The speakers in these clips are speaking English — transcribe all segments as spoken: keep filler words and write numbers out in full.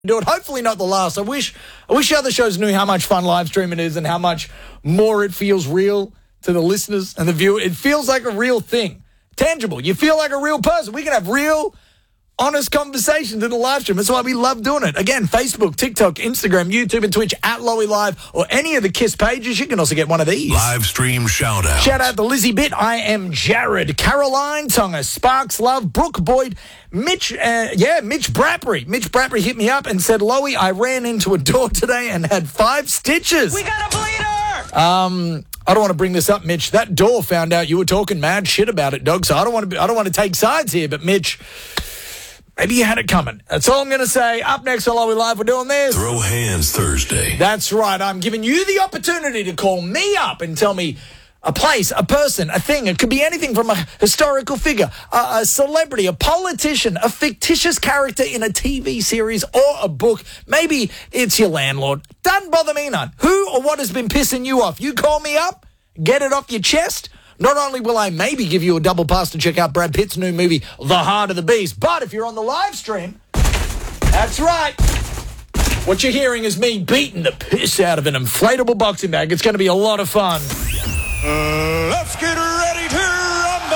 do it. Hopefully not the last. I wish I wish other shows knew how much fun live streaming is and how much more it feels real to the listeners and the viewer. It feels like a real thing. Tangible. You feel like a real person. We can have real, honest conversations in the live stream. That's why we love doing it. Again, Facebook, TikTok, Instagram, YouTube, and Twitch at Lowy Live or any of the KISS pages. You can also get one of these. Live stream shout out. Shout out to Lizzie Bitt. I am Jared. Caroline Tonga. Sparks Love. Brooke Boyd. Mitch, uh, yeah, Mitch Bradbury. Mitch Bradbury hit me up and said, Lowy, I ran into a door today and had five stitches. We got a bleeder! Um... I don't want to bring this up, Mitch. That door found out you were talking mad shit about it, dog. So I don't want to. Be, I don't want to take sides here, but Mitch, maybe you had it coming. That's all I'm going to say. Up next on Lowy Live, we're doing this. Throw Hands Thursday. That's right. I'm giving you the opportunity to call me up and tell me a place, a person, a thing. It could be anything from a historical figure, a, a celebrity, a politician, a fictitious character in a T V series or a book. Maybe it's your landlord. Doesn't bother me none. Who or what has been pissing you off? You call me up, get it off your chest. Not only will I maybe give you a double pass to check out Brad Pitt's new movie, The Heart of the Beast, but if you're on the live stream, that's right. What you're hearing is me beating the piss out of an inflatable boxing bag. It's going to be a lot of fun. Uh, let's get ready to rumble!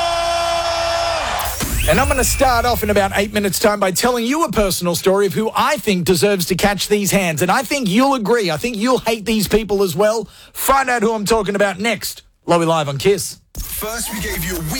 And I'm going to start off in about eight minutes' time by telling you a personal story of who I think deserves to catch these hands. And I think you'll agree. I think you'll hate these people as well. Find out who I'm talking about next. Lowy Live on KISS. First, we gave you a week.